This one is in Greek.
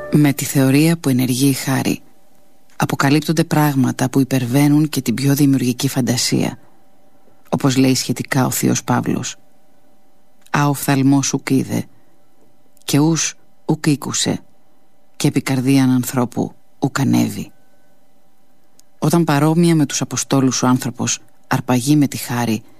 Με τη θεωρία που ενεργεί η χάρη αποκαλύπτονται πράγματα που υπερβαίνουν και την πιο δημιουργική φαντασία, όπως λέει σχετικά ο θείος Παύλος. «Α οφθαλμός ουκ είδε, και ους ουκ ήκουσε, και επί καρδίαν ανθρώπου ουκ ανέβη». Όταν παρόμοια με τους Αποστόλους ο άνθρωπος αρπαγεί με τη χάρη